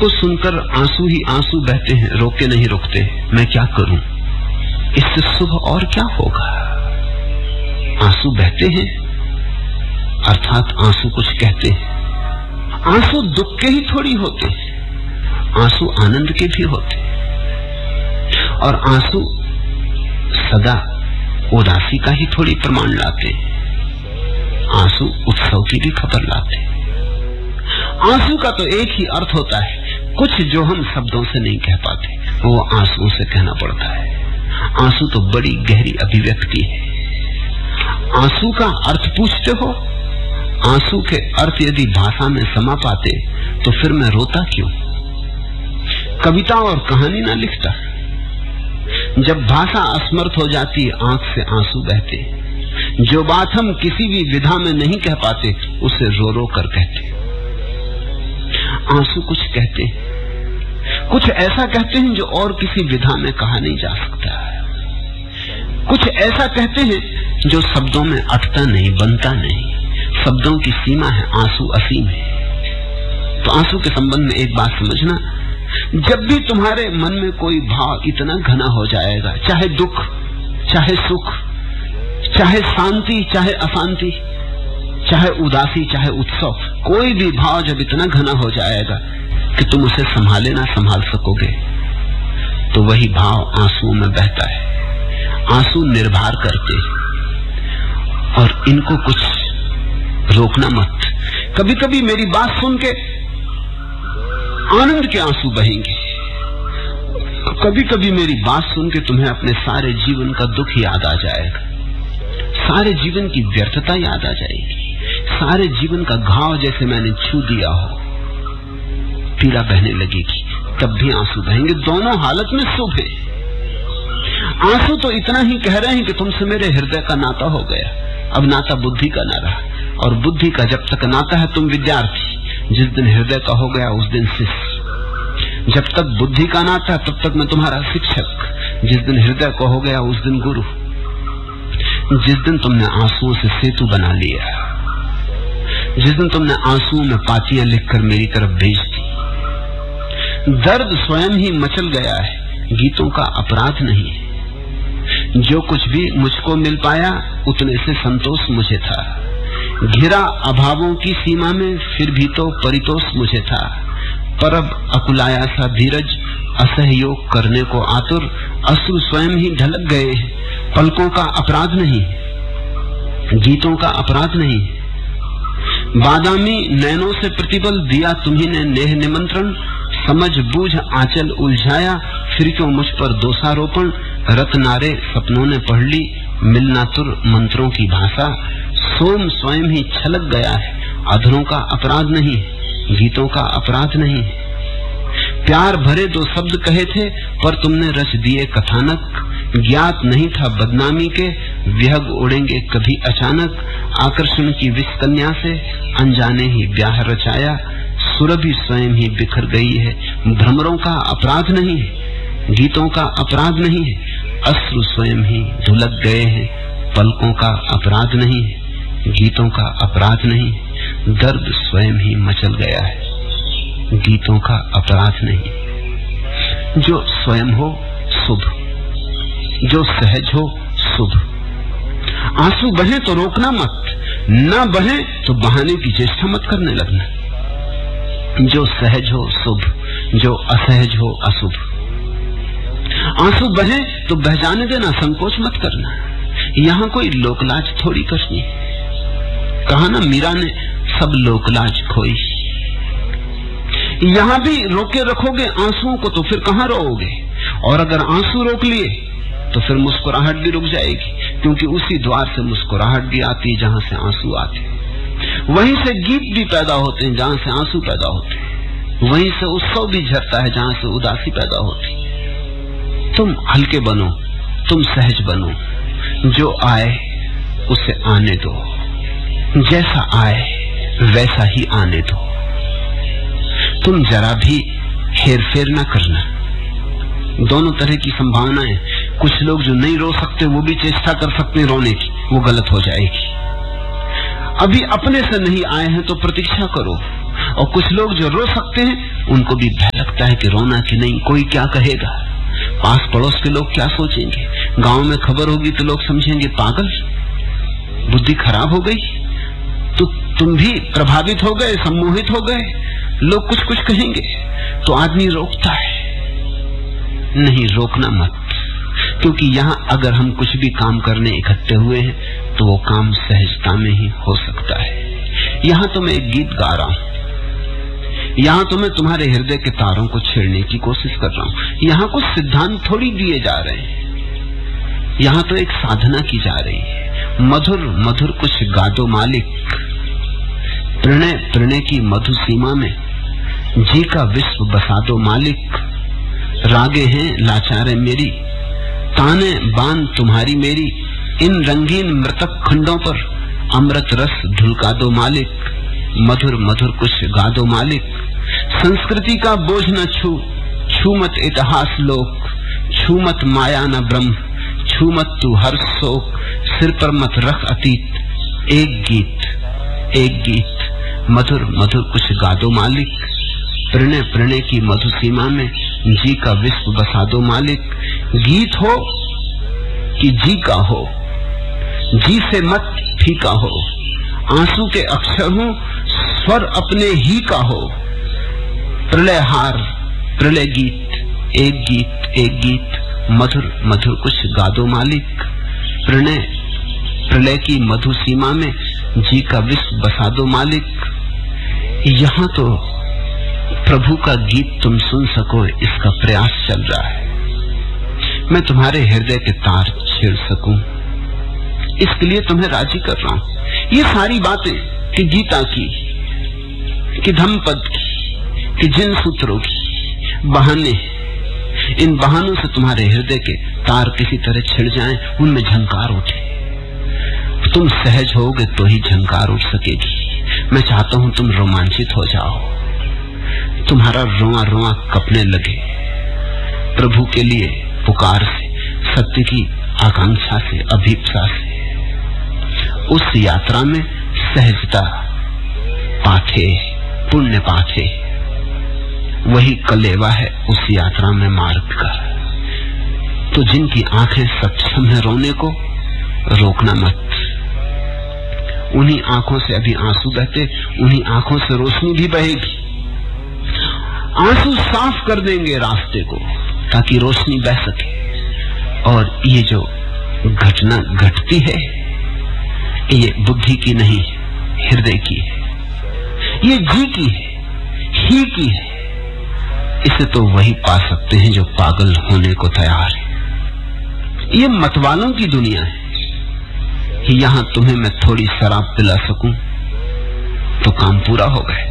को सुनकर आंसू ही आंसू बहते हैं, रोके नहीं रुकते। मैं क्या करूं? इससे शुभ और क्या होगा? आंसू बहते हैं अर्थात आंसू कुछ कहते हैं। आंसू दुख के ही थोड़ी होते हैं, आंसू आनंद के भी होते हैं। और आंसू सदा उदासी का ही थोड़ी प्रमाण लाते हैं, आंसू उत्सव की भी खबर लाते हैं। आंसू का तो एक ही अर्थ होता है, कुछ जो हम शब्दों से नहीं कह पाते वो आंसुओं से कहना पड़ता है। आंसू तो बड़ी गहरी अभिव्यक्ति है। आंसू का अर्थ पूछते हो? आंसू के अर्थ यदि भाषा में समा पाते तो फिर मैं रोता क्यों? कविता और कहानी ना लिखता। जब भाषा असमर्थ हो जाती है, आंख से आंसू बहते। जो बात हम किसी भी विधा में नहीं कह पाते उसे रो रो कर कहते। आंसू कुछ कहते हैं, कुछ ऐसा कहते हैं जो और किसी विधा में कहा नहीं जा सकता। कुछ ऐसा कहते हैं जो शब्दों में अटता नहीं, बनता नहीं। शब्दों की सीमा है, आंसू असीम है। तो आंसू के संबंध में एक बात समझना, जब भी तुम्हारे मन में कोई भाव इतना घना हो जाएगा, चाहे दुख, चाहे सुख, चाहे शांति, चाहे अशांति, चाहे उदासी, चाहे उत्सव, कोई भी भाव जब इतना घना हो जाएगा कि तुम उसे संभाले ना संभाल सकोगे, तो वही भाव आंसुओं में बहता है। आंसू निर्भर करते और इनको कुछ रोकना मत। कभी कभी मेरी बात सुन के आनंद के आंसू बहेंगे, कभी कभी मेरी बात सुन के तुम्हें अपने सारे जीवन का दुख याद आ जाएगा, सारे जीवन की व्यर्थता याद आ जाएगी, सारे जीवन का घाव जैसे मैंने छू दिया हो, पीड़ा बहने लगेगी, तब भी आंसू बहेंगे। दोनों हालत में शुभ है। आंसू तो इतना ही कह रहे हैं कि तुमसे मेरे हृदय का नाता हो गया, अब नाता बुद्धि का ना रहा। और बुद्धि का जब तक नाता है तुम विद्यार्थी, जिस दिन हृदय का हो गया उस दिन शिष्य। जब तक बुद्धि का नाता है तब तक मैं तुम्हारा शिक्षक, जिस दिन हृदय का हो गया उस दिन गुरु। जिस दिन तुमने आंसुओं से सेतु बना लिया, जिस दिन तुमने आंसुओं में पातियां लिखकर मेरी तरफ भेज दी, दर्द स्वयं ही मचल गया है, गीतों का अपराध नहीं है। जो कुछ भी मुझको मिल पाया उतने से संतोष मुझे था, घिरा अभावों की सीमा में फिर भी तो परितोष मुझे था। पर अब अकुलाया सा धीरज, असहयोग करने को आतुर, अश्रु स्वयं ही ढलक गए। पलकों का अपराध नहीं, गीतों का अपराध नहीं। बादामी नैनों से प्रतिबल दिया तुम्ही ने नेह निमंत्रण, समझ बूझ आंचल उलझाया, फिर क्यों मुझ पर दोषारोपण। रत्नारे सपनों ने पढ़ ली, मिलना तुर मंत्रों की भाषा। सोम स्वयं ही छलक गया है, अधरों का अपराध नहीं, गीतों का अपराध नहीं। प्यार भरे दो शब्द कहे थे पर तुमने रच दिए कथानक, ज्ञात नहीं था बदनामी के विहग उड़ेंगे कभी अचानक। आकर्षण की विष कन्या से अनजाने ही ब्याह रचाया, सुरभि स्वयं ही बिखर गई है। भ्रमरों का अपराध नहीं है, गीतों का अपराध नहीं है, अश्रु स्वयं ही धुलक गए हैं। पलकों का अपराध नहीं है, गीतों का अपराध नहीं है, दर्द स्वयं ही मचल गया है, गीतों का अपराध नहीं। जो स्वयं हो शुभ, जो सहज हो शुभ। आंसू बहे तो रोकना मत, ना बहे तो बहाने की चेष्टा मत करने लगना। जो सहज हो शुभ, जो असहज हो अशुभ। आंसू बहे तो बह जाने देना, संकोच मत करना। यहाँ कोई लोकलाज थोड़ी करनी। कहा ना मीरा ने सब लोकलाज खोई। यहाँ भी रोके रखोगे आंसुओं को तो फिर कहाँ रोओगे। और अगर आंसू रोक लिए तो फिर मुस्कुराहट भी रुक जाएगी, क्योंकि उसी द्वार से मुस्कुराहट भी आती है जहां से आंसू आते हैं। वहीं से गीत भी पैदा होते हैं जहां से आंसू पैदा होते हैं। वहीं से उत्सव भी झरता है जहां से उदासी पैदा होती है। तुम हल्के बनो, तुम सहज बनो, जो आए उसे आने दो, जैसा आए वैसा ही आने दो। तुम जरा भी हेर फेर ना करना। दोनों तरह की संभावनाएं। कुछ लोग जो नहीं रो सकते वो भी चेष्टा कर सकते हैं रोने की, वो गलत हो जाएगी। अभी अपने से नहीं आए हैं तो प्रतीक्षा करो। और कुछ लोग जो रो सकते हैं उनको भी भय लगता है कि रोना कि नहीं, कोई क्या कहेगा, पास पड़ोस के लोग क्या सोचेंगे, गांव में खबर होगी तो लोग समझेंगे पागल, बुद्धि खराब हो गई। तो तुम भी प्रभावित हो गए, सम्मोहित हो गए, लोग कुछ कुछ कहेंगे, तो आदमी रोकता है। नहीं, रोकना मत, क्योंकि यहाँ अगर हम कुछ भी काम करने इकट्ठे हुए हैं तो वो काम सहजता में ही हो सकता है। यहाँ तो मैं एक गीत गा रहा हूँ, यहाँ तो मैं तुम्हारे हृदय के तारों को छेड़ने की कोशिश कर रहा हूँ। यहाँ कुछ सिद्धांत थोड़ी दिए जा रहे हैं, यहाँ तो एक साधना की जा रही है। मधुर मधुर कुछ गादो मालिक, प्रणय प्रणय की मधु सीमा में जी का विश्व बसा दो मालिक। रागे हैं लाचारे मेरी, ताने बान तुम्हारी मेरी, इन रंगीन मृतक खंडों पर अमृत रस ढुलका दो मालिक। मधुर मधुर कुछ गा दो मालिक। संस्कृति का बोझ न छू मत इतिहास लोक, छू मत माया न ब्रह्म, छू मत तू हर शोक, सिर पर मत रख अतीत। एक गीत मधुर मधुर कुछ गा दो मालिक। प्रणय प्रणय की मधु सीमा में जी का विश्व बसा दो मालिक। गीत हो कि जी का हो, जी से मत फीका हो, आंसू के अक्षर हो, स्वर अपने ही का हो। प्रलय हार प्रलय गीत, एक गीत मधुर मधुर कुछ गा दो मालिक। प्रणय प्रलय की मधु सीमा में जी का विश्व बसा दो मालिक। यहाँ तो प्रभु का गीत तुम सुन सको, इसका प्रयास चल रहा है। मैं तुम्हारे हृदय के तार छेड़ सकूं, इसके लिए तुम्हें राजी कर रहा हूं। ये सारी बातें कि गीता की, कि धम्मपद की, कि जिन सूत्रों की बहाने, इन बहानों से तुम्हारे हृदय के तार किसी तरह छिड़ जाएं, उनमें झंकार उठे। तुम सहज होगे तो ही झंकार उठ सकेगी। मैं चाहता हूं तुम रोमांचित हो जाओ, तुम्हारा रोआ रोआ कपने लगे प्रभु के लिए पुकार से, सत्य की आकांक्षा से, अभीप्सा से। उस यात्रा में सहजता पाठे, पुण्य पाठे, वही कलेवा है उस यात्रा में मार्ग का। तो जिनकी आंखें सक्षम है रोने को, रोकना मत। उन्हीं आंखों से अभी आंसू बहते, उन्हीं आंखों से रोशनी भी बहेगी। आंसू साफ कर देंगे रास्ते को ताकि रोशनी बह सके। और ये जो घटना घटती है, ये बुद्धि की नहीं, हृदय की है, ये जी की है, ही की है। इसे तो वही पा सकते हैं जो पागल होने को तैयार है। ये मतवालों की दुनिया है। यहां तुम्हें मैं थोड़ी शराब पिला सकूं तो काम पूरा हो गए।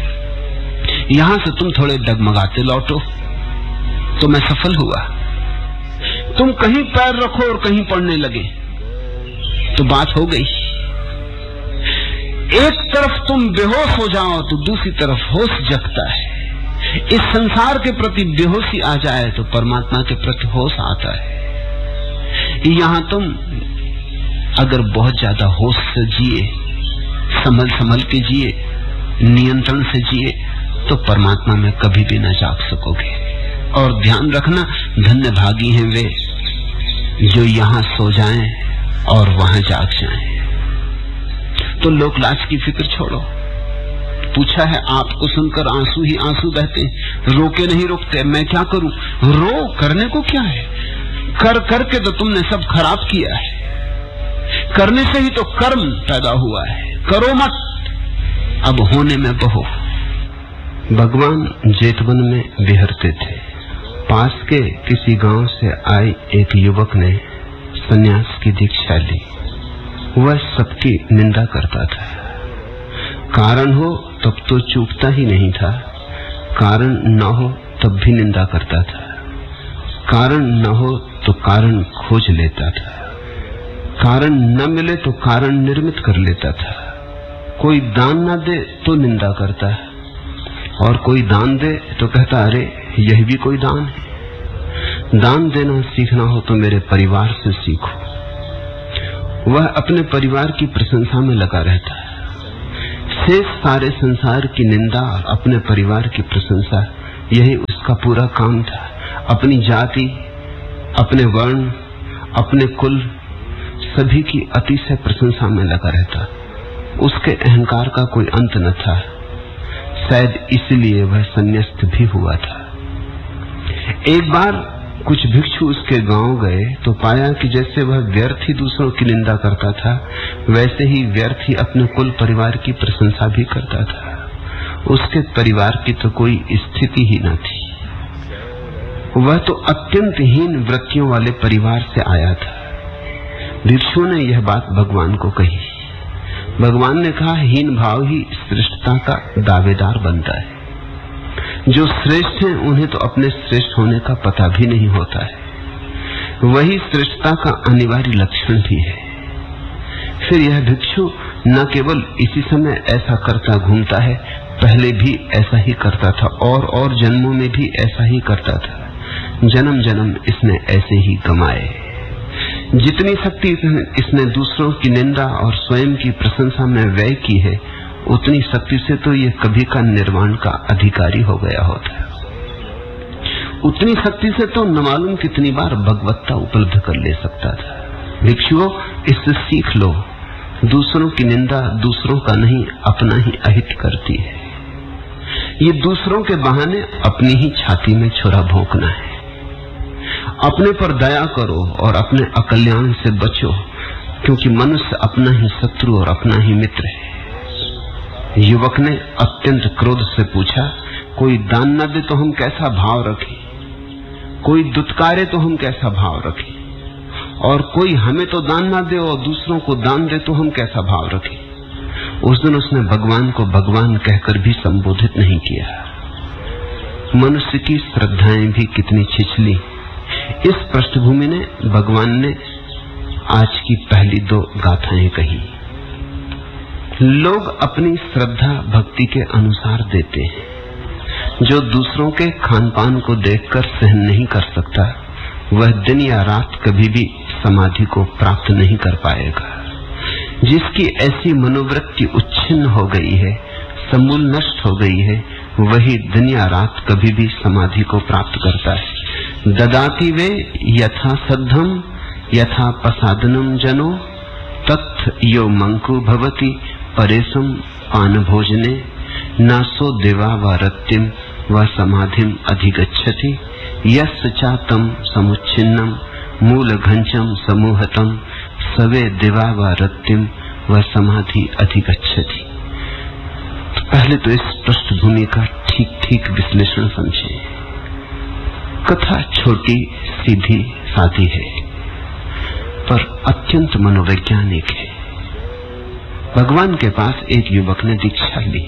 यहां से तुम थोड़े डगमगाते लौटो तो मैं सफल हुआ। तुम कहीं पैर रखो और कहीं पड़ने लगे तो बात हो गई। एक तरफ तुम बेहोश हो जाओ तो दूसरी तरफ होश जगता है। इस संसार के प्रति बेहोशी आ जाए तो परमात्मा के प्रति होश आता है। यहां तुम अगर बहुत ज्यादा होश से जिए, संभल के जिए, नियंत्रण से जिए, तो परमात्मा में कभी भी न जाग सकोगे। और ध्यान रखना, धन्य भागी हैं वे जो यहां सो जाएं और वहां जाग जाएं। तो लोकलाज की फिक्र छोड़ो। पूछा है, आपको सुनकर आंसू ही आंसू बहते, रोके नहीं रुकते। मैं क्या करूं? रो, करने को क्या है? कर करके तो तुमने सब खराब किया है। करने से ही तो कर्म पैदा हुआ है। करो मत, अब होने में बहो। भगवान जेतवन में बिहरते थे। पास के किसी गांव से आए एक युवक ने सन्यास की दीक्षा ली। वह सबकी निंदा करता था। कारण हो तब तो चूकता ही नहीं था, कारण न हो तब भी निंदा करता था, कारण न हो तो कारण खोज लेता था, कारण न मिले तो कारण निर्मित कर लेता था। कोई दान न दे तो निंदा करता है, और कोई दान दे तो कहता अरे यह भी कोई दान है। दान देना सीखना हो तो मेरे परिवार से सीखो। वह अपने परिवार की प्रशंसा में लगा रहता है। शेष सारे संसार की निंदा और अपने परिवार की प्रशंसा, यही उसका पूरा काम था। अपनी जाति, अपने वर्ण, अपने कुल, सभी की अतिशय प्रशंसा में लगा रहता। उसके अहंकार का कोई अंत न था। शायद इसलिए वह संन्यास्त भी हुआ था। एक बार कुछ भिक्षु उसके गांव गए तो पाया कि जैसे वह व्यर्थ ही दूसरों की निंदा करता था, वैसे ही व्यर्थ ही अपने कुल परिवार की प्रशंसा भी करता था। उसके परिवार की तो कोई स्थिति ही न थी। वह तो अत्यंत हीन वृत्तियों वाले परिवार से आया था। भिक्षु ने यह बात भगवान को कही। भगवान ने कहा, हीन भाव ही श्रेष्ठता का दावेदार बनता है। जो श्रेष्ठ हैं उन्हें तो अपने श्रेष्ठ होने का पता भी नहीं होता है। वही श्रेष्ठता का अनिवार्य लक्षण भी है। फिर यह भिक्षु न केवल इसी समय ऐसा करता घूमता है, पहले भी ऐसा ही करता था और जन्मों में भी ऐसा ही करता था। जन्म जन्म इसने ऐसे ही कमाए। जितनी शक्ति इसने दूसरों की निंदा और स्वयं की प्रशंसा में व्यय की है, उतनी शक्ति से तो ये कभी का निर्वाण का अधिकारी हो गया होता। उतनी शक्ति से तो न मालूम कितनी बार भगवत्ता उपलब्ध कर ले सकता था। भिक्षुओं, इससे सीख लो, दूसरों की निंदा दूसरों का नहीं अपना ही अहित करती है। ये दूसरों के बहाने अपनी ही छाती में छुरा भोंकना है। अपने पर दया करो और अपने अकल्याण से बचो, क्योंकि मनुष्य अपना ही शत्रु और अपना ही मित्र है। युवक ने अत्यंत क्रोध से पूछा, कोई दान न दे तो हम कैसा भाव रखें, कोई दुत्कारे तो हम कैसा भाव रखें, और कोई हमें तो दान न दे और दूसरों को दान दे तो हम कैसा भाव रखें। उस दिन उसने भगवान को भगवान कहकर भी संबोधित नहीं किया। मनुष्य की श्रद्धाएं भी कितनी छिछली। इस पृष्ठभूमि ने भगवान ने आज की पहली 2 गाथाएं कही। लोग अपनी श्रद्धा भक्ति के अनुसार देते हैं। जो दूसरों के खान पान को देखकर सहन नहीं कर सकता, वह दिन या रात कभी भी समाधि को प्राप्त नहीं कर पाएगा। जिसकी ऐसी मनोवृत्ति उच्छिन्न हो गई है, समूल नष्ट हो गई है, वही दिन या रात कभी भी समाधि को प्राप्त करता है। ददाति वे यथा सद्धम यथा प्रसादनम जनो तत् यो मंकु भवति परेशम पान भोजने नासो देवा व रत्तिम व समाधिम अधिगच्छति यस्य चातम समुच्छिन्नम मूल घंचम समूहतम सवे देवा व रत्तिम व समाधि अधिगच्छति। तो पहले तो इस पृष्ठभूमि का ठीक ठीक विश्लेषण समझे। कथा छोटी सीधी सादी है, पर अत्यंत मनोवैज्ञानिक है। भगवान के पास एक युवक ने दीक्षा ली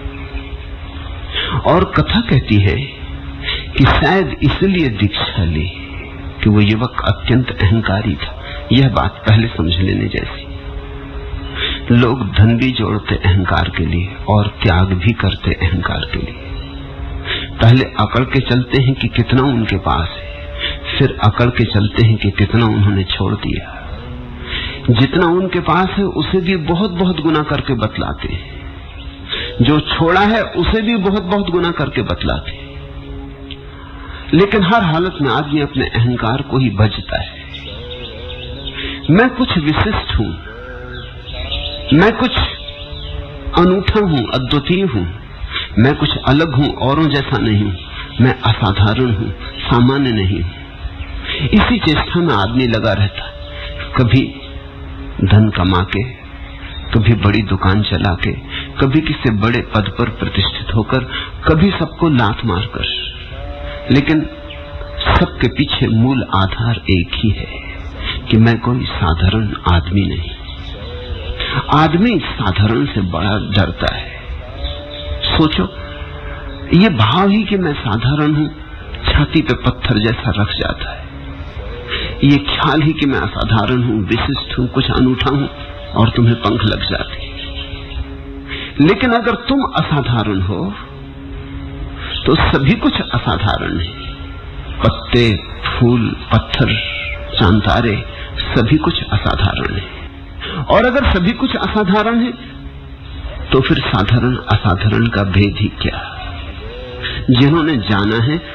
और कथा कहती है कि शायद इसलिए दीक्षा ली कि वो युवक अत्यंत अहंकारी था। यह बात पहले समझ लेने जैसी। लोग धन भी जोड़ते अहंकार के लिए और त्याग भी करते अहंकार के लिए। पहले अकड़ के चलते हैं कि कितना उनके पास है, फिर अकड़ के चलते हैं कि कितना उन्होंने छोड़ दिया। जितना उनके पास है उसे भी बहुत बहुत गुना करके बतलाते हैं, जो छोड़ा है उसे भी बहुत बहुत गुना करके बतलाते हैं। लेकिन हर हालत में आदमी अपने अहंकार को ही भजता है। मैं कुछ विशिष्ट हूं, मैं कुछ अनूठा हूं, अद्वितीय हूं, मैं कुछ अलग हूं, औरों जैसा नहीं हूं, मैं असाधारण हूं, सामान्य नहीं हूं। इसी चेष्टा में आदमी लगा रहता। कभी धन कमा के, कभी बड़ी दुकान चला के, कभी किसी बड़े पद पर प्रतिष्ठित होकर, कभी सबको लात मारकर। लेकिन सबके पीछे मूल आधार एक ही है कि मैं कोई साधारण आदमी नहीं। आदमी साधारण से बड़ा डरता है। सोचो, ये भाव ही कि मैं साधारण हूं छाती पे पत्थर जैसा रख जाता है। ये ख्याल ही कि मैं असाधारण हूं, विशिष्ट हूं, कुछ अनूठा हूं, और तुम्हें पंख लग जाते। लेकिन अगर तुम असाधारण हो तो सभी कुछ असाधारण है। पत्ते, फूल, पत्थर, चांतारे, सभी कुछ असाधारण है। और अगर सभी कुछ असाधारण है तो फिर साधारण असाधारण का भेद ही क्या। जिन्होंने जाना है